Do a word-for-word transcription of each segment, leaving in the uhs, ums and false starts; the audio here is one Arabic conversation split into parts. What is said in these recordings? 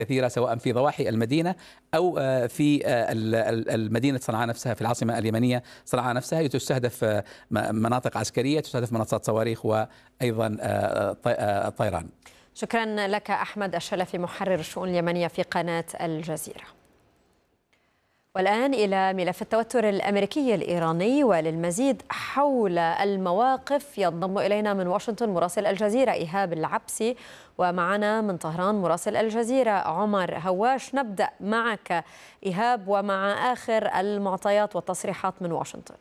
كثيرة سواء في ضواحي المدينة أو في المدينة صنعاء نفسها، في العاصمة اليمنية صنعاء نفسها تستهدف مناطق عسكرية، تستهدف منصات صواريخ وأيضا الطيران. شكرا لك أحمد الشلفي محرر الشؤون اليمنية في قناة الجزيرة. والآن إلى ملف التوتر الأمريكي الإيراني، وللمزيد حول المواقف ينضم إلينا من واشنطن مراسل الجزيرة إيهاب العبسي، ومعنا من طهران مراسل الجزيرة عمر هواش. نبدأ معك إيهاب ومع آخر المعطيات والتصريحات من واشنطن.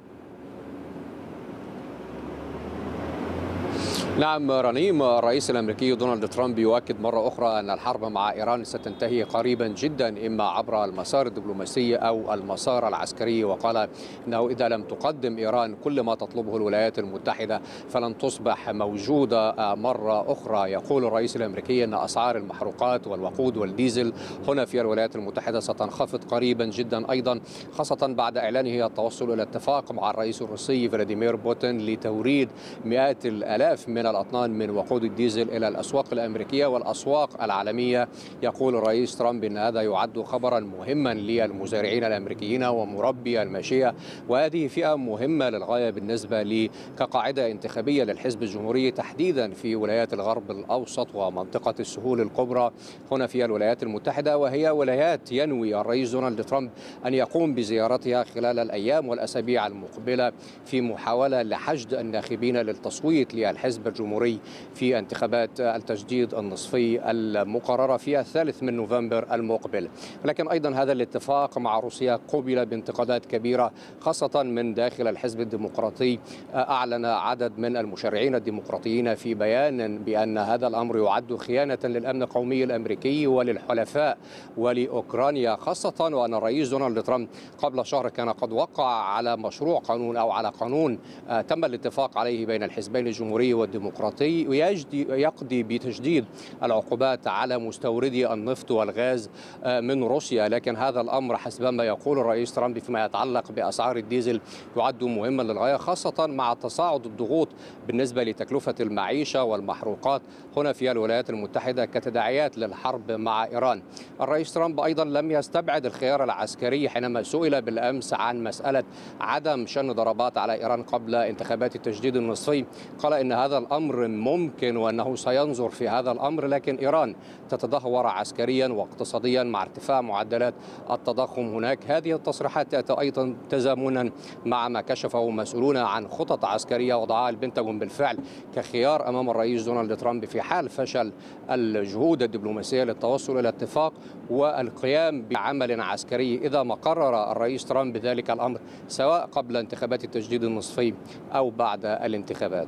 نعم رنيم، الرئيس الأمريكي دونالد ترامب يؤكد مرة أخرى أن الحرب مع إيران ستنتهي قريبا جدا، إما عبر المسار الدبلوماسي أو المسار العسكري، وقال أنه إذا لم تقدم إيران كل ما تطلبه الولايات المتحدة فلن تصبح موجودة مرة أخرى. يقول الرئيس الأمريكي أن أسعار المحروقات والوقود والديزل هنا في الولايات المتحدة ستنخفض قريبا جدا أيضا، خاصة بعد إعلانه التوصل إلى اتفاق مع الرئيس الروسي فلاديمير بوتين لتوريد مئات الآلاف من الأطنان من وقود الديزل إلى الأسواق الأمريكية والأسواق العالمية. يقول الرئيس ترامب أن هذا يعد خبرا مهما للمزارعين الأمريكيين ومربي الماشية، وهذه فئة مهمة للغاية بالنسبة لي كقاعدة انتخابية للحزب الجمهوري تحديدا في ولايات الغرب الأوسط ومنطقة السهول الكبرى هنا في الولايات المتحدة، وهي ولايات ينوي الرئيس دونالد ترامب أن يقوم بزيارتها خلال الأيام والأسابيع المقبلة في محاولة لحشد الناخبين للتصويت للحزب الجمهوري في انتخابات التجديد النصفي المقررة في الثالث من نوفمبر المقبل. لكن أيضا هذا الاتفاق مع روسيا قوبل بانتقادات كبيرة خاصة من داخل الحزب الديمقراطي. أعلن عدد من المشرعين الديمقراطيين في بيان بأن هذا الأمر يعد خيانة للأمن القومي الأمريكي وللحلفاء ولأوكرانيا، خاصة وأن الرئيس دونالد ترامب قبل شهر كان قد وقع على مشروع قانون أو على قانون تم الاتفاق عليه بين الحزبين الجمهوري والديمقراطي ويقضي بتشديد العقوبات على مستوردي النفط والغاز من روسيا. لكن هذا الأمر حسب ما يقول الرئيس ترامب فيما يتعلق بأسعار الديزل يعد مهما للغاية، خاصة مع تصاعد الضغوط بالنسبة لتكلفة المعيشة والمحروقات هنا في الولايات المتحدة كتداعيات للحرب مع إيران. الرئيس ترامب أيضا لم يستبعد الخيار العسكري حينما سئل بالأمس عن مسألة عدم شن ضربات على إيران قبل انتخابات التجديد النصفي. قال إن هذا الأمر ممكن وأنه سينظر في هذا الأمر، لكن إيران تتدهور عسكريا واقتصاديا مع ارتفاع معدلات التضخم هناك. هذه التصريحات تأتي أيضا تزامنا مع ما كشفه مسؤولون عن خطط عسكرية وضعها البنتاغون بالفعل كخيار أمام الرئيس دونالد ترامب في حال فشل الجهود الدبلوماسية للتوصل إلى اتفاق والقيام بعمل عسكري إذا ما قرر الرئيس ترامب ذلك الأمر، سواء قبل انتخابات التجديد النصفي أو بعد الانتخابات.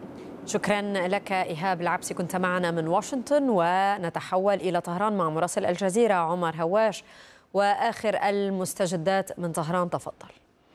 شكرا لك إيهاب العبسي، كنت معنا من واشنطن. ونتحول إلى طهران مع مراسل الجزيرة عمر هواش وآخر المستجدات من طهران. تفضل.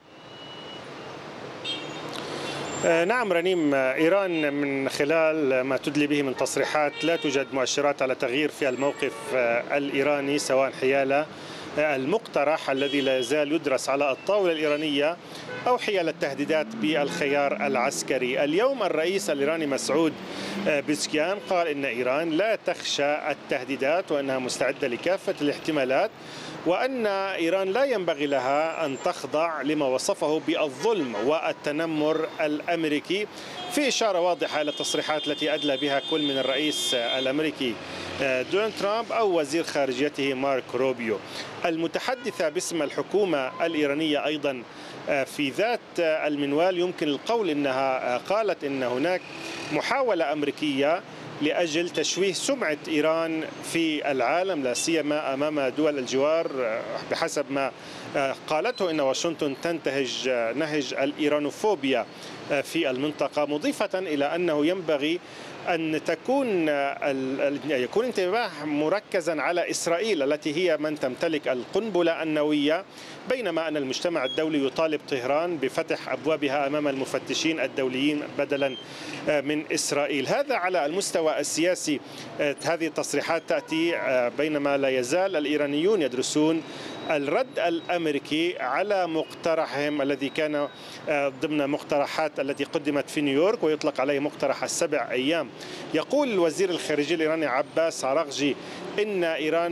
نعم رنيم، إيران من خلال ما تدلي به من تصريحات لا توجد مؤشرات على تغيير في الموقف الإيراني، سواء حيال المقترح الذي لا يزال يدرس على الطاولة الإيرانية أو حيال التهديدات بالخيار العسكري. اليوم الرئيس الإيراني مسعود بزكيان قال إن إيران لا تخشى التهديدات وأنها مستعدة لكافة الاحتمالات، وأن إيران لا ينبغي لها أن تخضع لما وصفه بالظلم والتنمر الأمريكي، في إشارة واضحة إلى التصريحات التي أدلى بها كل من الرئيس الأمريكي دونالد ترامب أو وزير خارجيته مارك روبيو. المتحدثة باسم الحكومة الإيرانية أيضا في ذات المنوال يمكن القول أنها قالت أن هناك محاولة أمريكية لأجل تشويه سمعة إيران في العالم، لا سيما أمام دول الجوار، بحسب ما قالته إن واشنطن تنتهج نهج الإيرانوفوبيا في المنطقة، مضيفة إلى أنه ينبغي أن تكون يكون انتباه مركزا على إسرائيل التي هي من تمتلك القنبلة النووية، بينما أن المجتمع الدولي يطالب طهران بفتح أبوابها أمام المفتشين الدوليين بدلا من إسرائيل. هذا على المستوى السياسي. هذه التصريحات تأتي بينما لا يزال الإيرانيون يدرسون الرد الأمريكي على مقترحهم الذي كان ضمن مقترحات التي قدمت في نيويورك ويطلق عليه مقترح السبع أيام. يقول وزير الخارجية الإيراني عباس عراقجي إن إيران